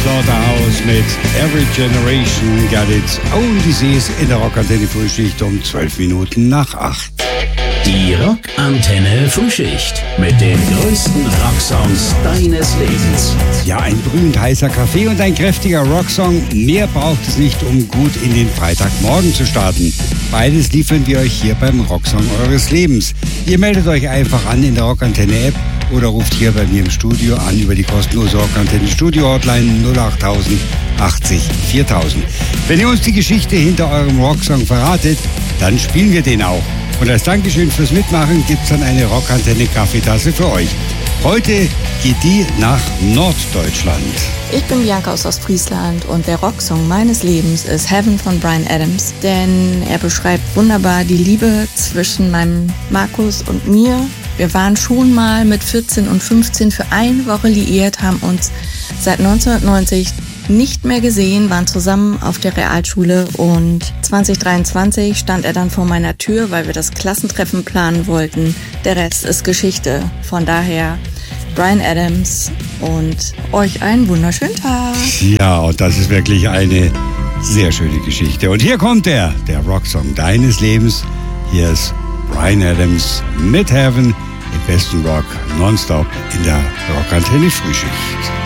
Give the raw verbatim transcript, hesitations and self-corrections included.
Slaughterhouse mit Every Generation Got Its Own Disease in der Rockantenne Frühschicht um zwölf Minuten nach acht. Die Rockantenne Frühschicht mit den größten Rocksongs deines Lebens. Ja, ein brühend heißer Kaffee und ein kräftiger Rocksong. Mehr braucht es nicht, um gut in den Freitagmorgen zu starten. Beides liefern wir euch hier beim Rocksong eures Lebens. Ihr meldet euch einfach an in der Rockantenne-App oder ruft hier bei mir im Studio an über die kostenlose Rockantenne Studio Hotline null acht null null achtzig viertausend. Wenn ihr uns die Geschichte hinter eurem Rocksong verratet, dann spielen wir den auch. Und als Dankeschön fürs Mitmachen gibt's dann eine Rockantenne Kaffeetasse für euch. Heute geht die nach Norddeutschland. Ich bin Bianca aus Ostfriesland und der Rocksong meines Lebens ist Heaven von Bryan Adams. Denn er beschreibt wunderbar die Liebe zwischen meinem Markus und mir. Wir waren schon mal mit vierzehn und fünfzehn für eine Woche liiert, haben uns seit neunzehnhundertneunzig nicht mehr gesehen, waren zusammen auf der Realschule und zwanzig dreiundzwanzig stand er dann vor meiner Tür, weil wir das Klassentreffen planen wollten. Der Rest ist Geschichte. Von daher Bryan Adams und euch einen wunderschönen Tag. Ja, und das ist wirklich eine sehr schöne Geschichte. Und hier kommt er, der Rocksong deines Lebens. Hier ist Bryan Adams mit Heaven im besten Rock nonstop in der Rockantenne Frühschicht.